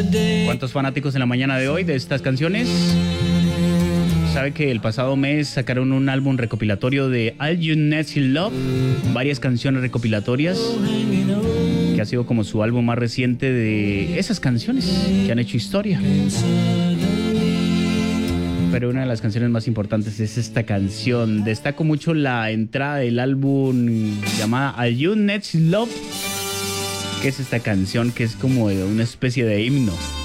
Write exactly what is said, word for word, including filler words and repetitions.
¿Cuántos fanáticos en la mañana de hoy de estas canciones? Sabe que el pasado mes sacaron un álbum recopilatorio de All You Need Is Love, varias canciones recopilatorias, que ha sido como su álbum más reciente de esas canciones que han hecho historia. Pero una de las canciones más importantes es esta canción. Destaco mucho la entrada del álbum llamada All You Need Is Love, que es esta canción que es como una especie de himno.